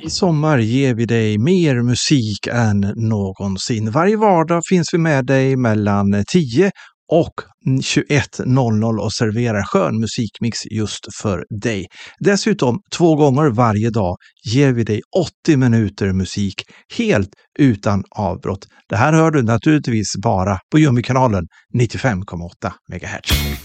I sommar ger vi dig mer musik än någonsin. Varje vardag finns vi med dig mellan 10 och 21.00 och serverar skön musikmix just för dig. Dessutom 2 gånger varje dag ger vi dig 80 minuter musik helt utan avbrott. Det här hör du naturligtvis bara på Jummy-kanalen 95,8 MHz.